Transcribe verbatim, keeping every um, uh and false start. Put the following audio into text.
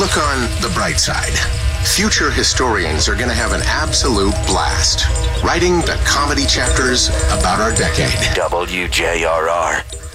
look on the bright side. Future historians are going to have an absolute blast writing the comedy chapters about our decade. W J R R.